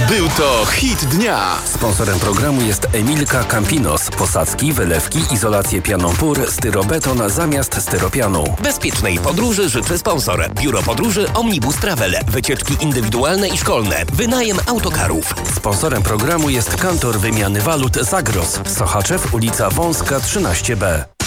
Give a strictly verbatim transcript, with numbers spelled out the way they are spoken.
Był to hit dnia. Sponsorem programu jest Emilka Campinos. Posadzki, wylewki, izolację pianą pór, styrobeton zamiast styropianu. Bezpiecznej podróży życzy sponsor. Biuro Podróży Omnibus Travel. Wycieczki indywidualne i szkolne. Wynajem autokarów. Sponsorem programu jest Kantor Wymiany Walut Zagros. Sochaczew, ulica Wąska trzynaście B.